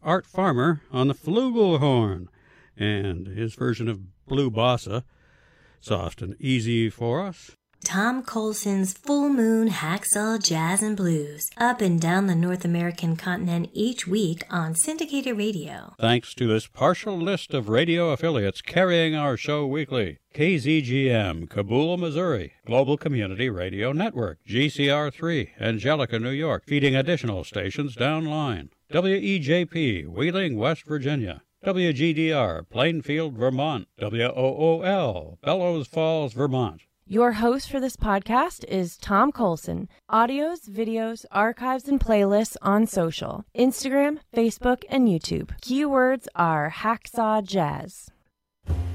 Art Farmer on the flugelhorn, and his version of Blue Bossa, soft and easy for us. Tom Colson's Full Moon Hacksaw Jazz and Blues, up and down the North American continent each week on syndicated radio. Thanks to this partial list of radio affiliates carrying our show weekly: KZGM, Kabul, Missouri, Global Community Radio Network, GCR3, Angelica, New York, feeding additional stations downline, WEJP, Wheeling, West Virginia, WGDR, Plainfield, Vermont, WOOL, Bellows Falls, Vermont. Your host for this podcast is Tom Colson. Audios, videos, archives, and playlists on social: Instagram, Facebook, and YouTube. Keywords are Hacksaw Jazz.